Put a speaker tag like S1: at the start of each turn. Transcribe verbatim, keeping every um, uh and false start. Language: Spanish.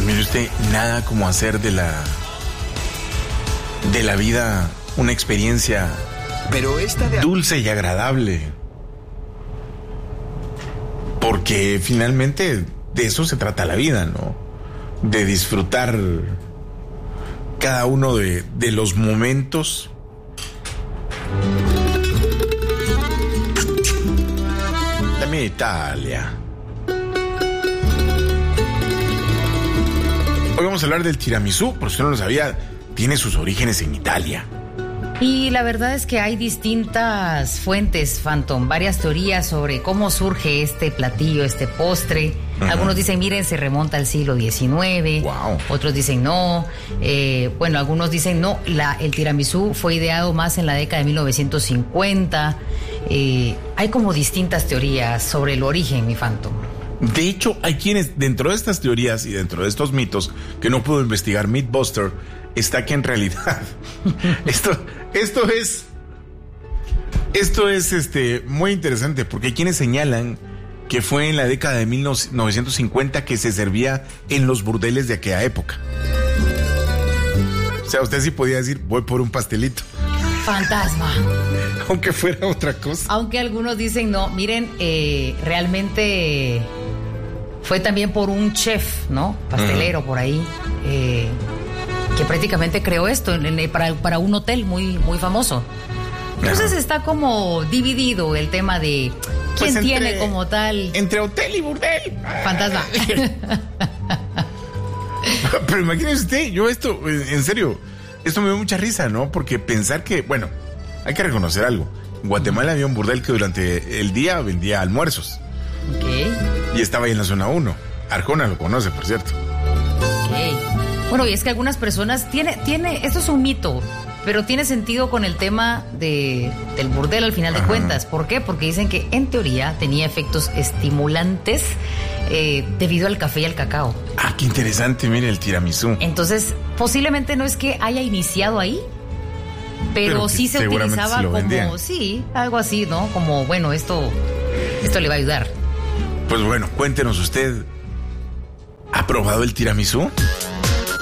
S1: Mire usted, nada como hacer de la de la vida una experiencia
S2: Pero esta de...
S1: dulce y agradable. Porque finalmente de eso se trata la vida, ¿no? De disfrutar cada uno de, de los momentos. Dame Italia. Hoy vamos a hablar del tiramisú, por si no lo sabía, tiene sus orígenes en Italia.
S3: Y la verdad es que hay distintas fuentes, Phantom, varias teorías sobre cómo surge este platillo, este postre. Uh-huh. Algunos dicen, miren, se remonta al siglo diecinueve.
S1: Wow.
S3: Otros dicen no. Eh, bueno, algunos dicen no, la, el tiramisú fue ideado más en la década de mil novecientos cincuenta. Eh, hay como distintas teorías sobre el origen, mi Phantom.
S1: De hecho, hay quienes, dentro de estas teorías y dentro de estos mitos, que no puedo investigar, Mythbuster, está que en realidad esto, esto es esto es este muy interesante, porque hay quienes señalan que fue en la década de mil novecientos cincuenta que se servía en los burdeles de aquella época. O sea, usted sí podía decir, voy por un pastelito.
S3: Fantasma.
S1: Aunque fuera otra cosa.
S3: Aunque algunos dicen, no, miren, eh, realmente fue también por un chef, ¿no? Pastelero, uh-huh. por ahí, eh, que prácticamente creó esto en, en, para, para un hotel muy, muy famoso. Entonces uh-huh. está como dividido el tema de quién pues entre, tiene como tal...
S1: Entre hotel y burdel.
S3: Fantasma.
S1: Pero imagínese usted, yo esto, en serio, esto me dio mucha risa, ¿no? Porque pensar que, bueno, hay que reconocer algo. En Guatemala había un burdel que durante el día vendía almuerzos.
S3: Ok.
S1: Y estaba ahí en la zona uno. Arjona lo conoce, por cierto.
S3: Ok. Bueno, y es que algunas personas... Tiene, tiene, esto es un mito, pero tiene sentido con el tema de, del burdel al final de Ajá. cuentas. ¿Por qué? Porque dicen que en teoría tenía efectos estimulantes eh, debido al café y al cacao.
S1: Ah, qué interesante, mire, el tiramisú.
S3: Entonces, posiblemente no es que haya iniciado ahí, pero, pero sí se utilizaba como, vendían. sí, algo así, ¿no? Como, bueno, esto, esto le va a ayudar.
S1: Pues bueno, cuéntenos usted, ¿ha probado el tiramisú?